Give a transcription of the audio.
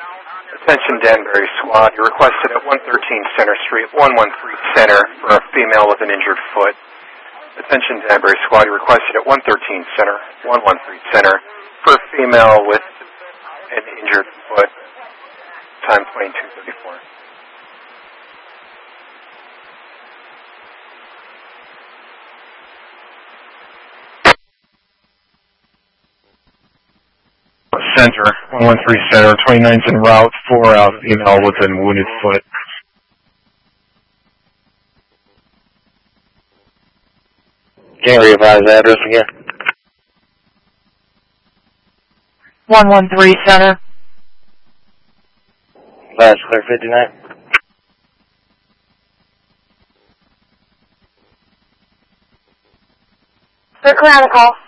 Attention Danbury Squad, you're requested at 113 Center Street, 113 Center for a female with an injured foot. Attention Danbury Squad, you're requested at 113 Center, 113 Center for a female with an injured foot. Time 22:34. Center, 113 Center, 29's en route for a female with a wounded foot. Can you revise the address again? 113 Center. Last clear 59. Clear call.